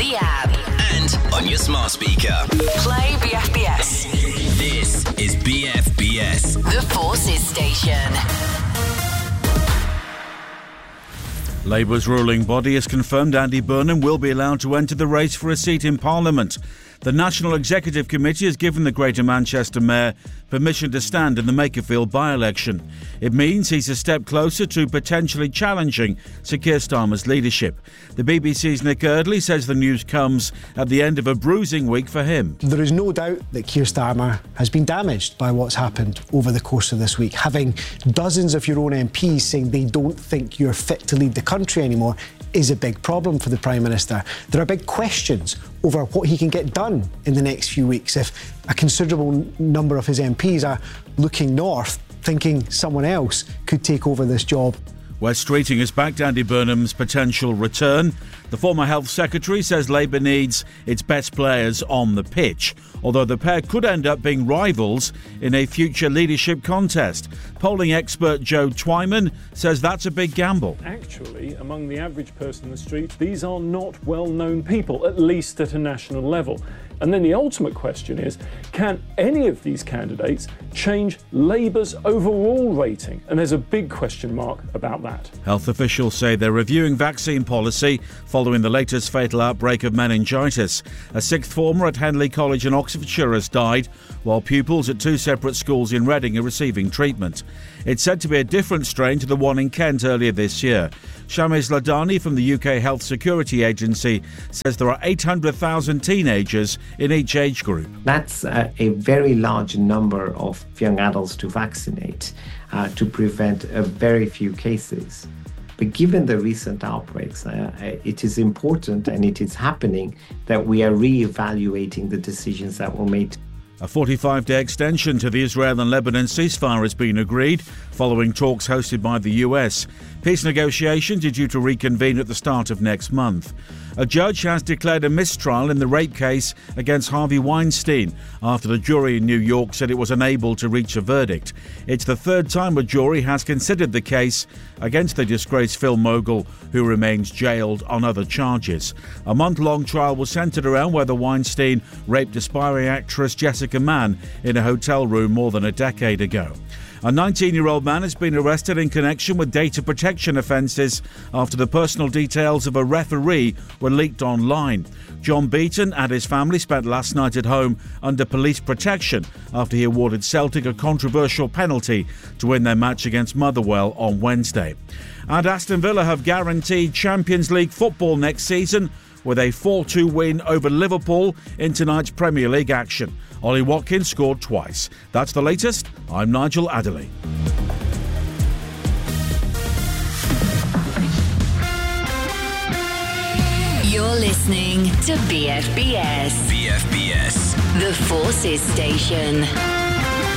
the app and on your smart speaker. Play BFBS. This is BFBS, The Forces Station. Labour's ruling body has confirmed Andy Burnham will be allowed to enter the race for a seat in Parliament. The National Executive Committee has given the Greater Manchester Mayor permission to stand in the Makerfield by-election. It means he's a step closer to potentially challenging Sir Keir Starmer's leadership. The BBC's Nick Eardley says the news comes at the end of a bruising week for him. There is no doubt that Keir Starmer has been damaged by what's happened over the course of this week. Having dozens of your own MPs saying they don't think you're fit to lead the country anymore is a big problem for the Prime Minister. There are big questions over what he can get done in the next few weeks if a considerable number of his MPs are looking north, thinking someone else could take over this job. West Streeting has backed Andy Burnham's potential return. The former Health Secretary says Labour needs its best players on the pitch, although the pair could end up being rivals in a future leadership contest. Polling expert Joe Twyman says that's a big gamble. Actually, among the average person in the street, these are not well-known people, at least at a national level. And then the ultimate question is, can any of these candidates change Labour's overall rating? And there's a big question mark about that. Health officials say they're reviewing vaccine policy following the latest fatal outbreak of meningitis. A sixth former at Henley College in Oxfordshire has died, while pupils at two separate schools in Reading are receiving treatment. It's said to be a different strain to the one in Kent earlier this year. Shamiz Ladani from the UK Health Security Agency says there are 800,000 teenagers in each age group. That's a very large number of young adults to vaccinate to prevent very few cases. But given the recent outbreaks, it is important, and it is happening, that we are re-evaluating the decisions that were made. A 45-day extension to the Israel and Lebanon ceasefire has been agreed following talks hosted by the US. Peace negotiations are due to reconvene at the start of next month. A judge has declared a mistrial in the rape case against Harvey Weinstein after the jury in New York said it was unable to reach a verdict. It's the third time a jury has considered the case against the disgraced film mogul, who remains jailed on other charges. A month-long trial was centred around whether Weinstein raped aspiring actress Jessica Mann in a hotel room more than a decade ago. A 19-year-old man has been arrested in connection with data protection offences after the personal details of a referee were leaked online. John Beaton and his family spent last night at home under police protection after he awarded Celtic a controversial penalty to win their match against Motherwell on Wednesday. And Aston Villa have guaranteed Champions League football next season with a 4-2 win over Liverpool in tonight's Premier League action. Ollie Watkins scored twice. That's the latest. I'm Nigel Adderley. You're listening to BFBS. BFBS, The Forces Station.